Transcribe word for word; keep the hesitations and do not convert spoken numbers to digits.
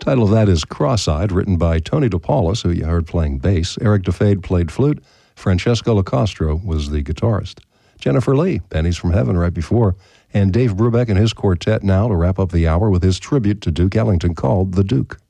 Title of that is Cross-Eyed, written by Tony DePaulis, who you heard playing bass. Eric DeFade played flute. Francesco Lacastro was the guitarist. Jennifer Lee, Pennies from Heaven right before. And Dave Brubeck and his quartet now to wrap up the hour with his tribute to Duke Ellington called The Duke.